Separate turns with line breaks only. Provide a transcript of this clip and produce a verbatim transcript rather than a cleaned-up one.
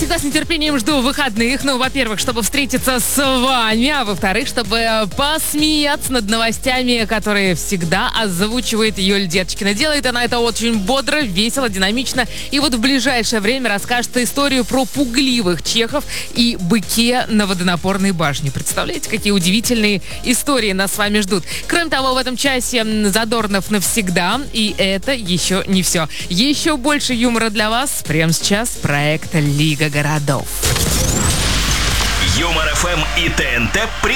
всегда с нетерпением жду выходных. Ну, во-первых, чтобы встретиться с вами, а во-вторых, чтобы посмеяться над новостями, которые всегда озвучивает Юль Деточкина. Делает она это очень бодро, весело, динамично. И вот в ближайшее время расскажет историю про пугливых чехов и быке на водонапорной башне. Представляете, какие удивительные истории нас с вами ждут. Кроме того, в этом часе Задорнов навсегда. И это еще не все. Еще больше юмора для вас прямо сейчас проект «Лига городов».
Юмор ФМ и ТНТ